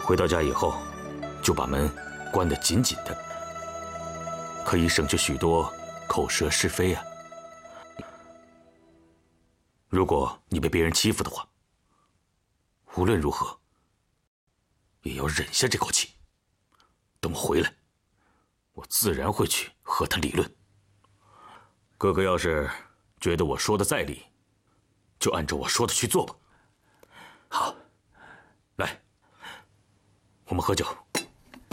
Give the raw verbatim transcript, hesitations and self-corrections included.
回到家以后，就把门关得紧紧的，可以省去许多口舌是非啊。如果你被别人欺负的话，无论如何也要忍下这口气。等我回来，我自然会去和他理论。哥哥要是觉得我说的在理，就按照我说的去做吧。 好， 来，我们喝酒。